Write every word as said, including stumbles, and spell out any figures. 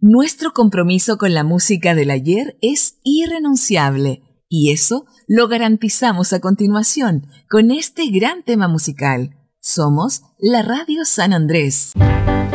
Nuestro compromiso con la música del ayer es irrenunciable y eso lo garantizamos a continuación con este gran tema musical. Somos la Radio San Andrés.